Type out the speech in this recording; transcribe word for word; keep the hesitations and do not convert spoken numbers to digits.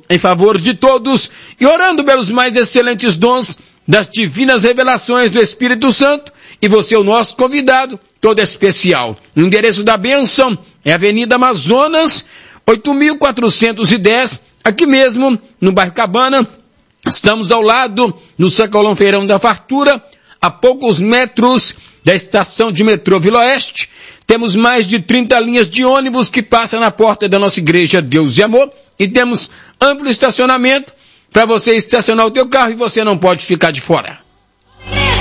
em favor de todos e orando pelos mais excelentes dons das divinas revelações do Espírito Santo. E você é o nosso convidado, todo especial. O endereço da bênção é Avenida Amazonas, oito mil quatrocentos e dez, aqui mesmo, no bairro Cabana. Estamos ao lado, no Sacolão Feirão da Fartura, a poucos metros da estação de metrô Vila Oeste. Temos mais de trinta linhas de ônibus que passam na porta da nossa igreja Deus e Amor. E temos amplo estacionamento para você estacionar o teu carro e você não pode ficar de fora.